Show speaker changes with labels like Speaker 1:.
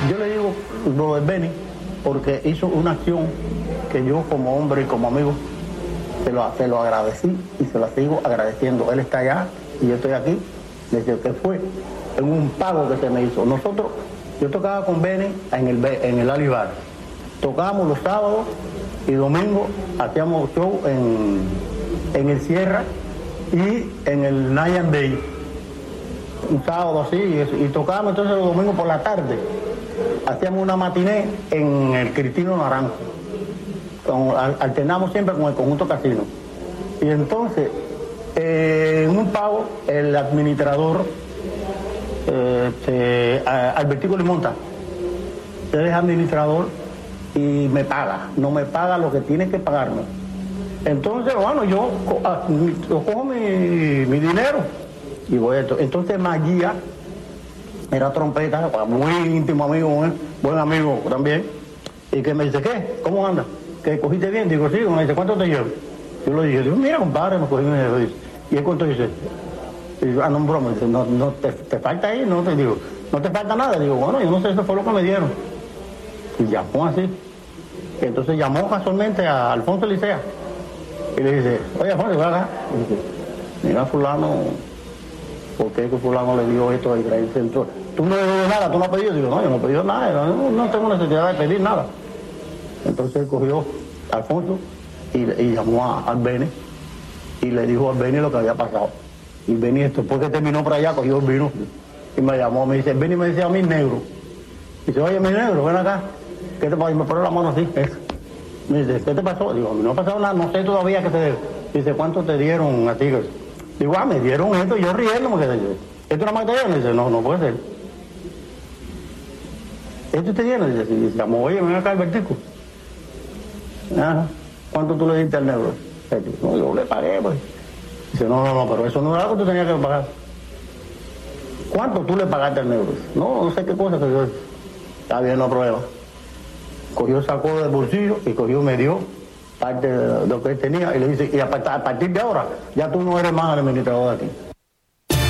Speaker 1: Yo le digo lo de Benny porque hizo una acción que yo como hombre y como amigo se lo agradecí y se lo sigo agradeciendo. Él está allá y yo estoy aquí desde que fue en un pago que se me hizo. Yo tocaba con Benny en el Alibar. Tocábamos los sábados y domingos, hacíamos show en el Sierra y en el Nayan Day. Un sábado así, y tocábamos entonces los domingos por la tarde. Hacíamos una matiné en el Cristino Naranjo. Alternamos siempre con el conjunto Casino. Y entonces, en un pago, el administrador, Albertico Limonta, él es administrador y me paga, no me paga lo que tiene que pagarme. Entonces, bueno, yo cojo mi dinero y voy a esto. Entonces Maguía era trompeta, muy íntimo amigo, buen amigo también, y que me dice, ¿qué? ¿Cómo andas? ¿Que cogiste bien? Digo, sí. Me dice, ¿cuánto te llevo? Yo le dije, mira, compadre, me cogí mi dinero. ¿Y él cuánto dice? Y yo, no, broma, dice, no te falta ahí, no te digo, no te falta nada. Digo, bueno, yo no sé, eso fue lo que me dieron. Y llamó así. Entonces llamó casualmente a Alfonso Licea. Y le dice, oye, Alfonso, ven acá. Y dice, mira, fulano, ¿por qué que fulano le dio esto a Israel Centro? Tú no le dio nada, tú no has pedido. Digo, no, yo no he pedido nada, no tengo necesidad de pedir nada. Entonces él cogió a Alfonso y llamó al Beni y le dijo al Beni lo que había pasado. Y Beni, después que terminó por allá, cogió el vino y me llamó, me dice, Beni me decía a mí negro. Dice, oye, mi negro, ven acá. ¿Qué te pasó? Y me pone la mano así, eso. Me dice, ¿qué te pasó? Digo, no ha pasado nada, no sé todavía qué te debe. Dice, ¿cuánto te dieron a ti? Digo, me dieron esto, yo riéndome, que ¿esto nada más te dieron? Dice, no puede ser. ¿Esto te dieron? Dice, llamó, oye, ven acá, Albertico. Ajá. ¿Cuánto tú le diste al negro? No, yo le pagué, pues. Dice, no, pero eso no era algo que tú tenías que pagar. ¿Cuánto tú le pagaste al negro? No sé qué cosa que yo... Está bien, no hay problema. Cogió, sacó del bolsillo y cogió, me dio parte de lo que él tenía y le dice, y a partir de ahora, ya tú no eres más administrador de aquí.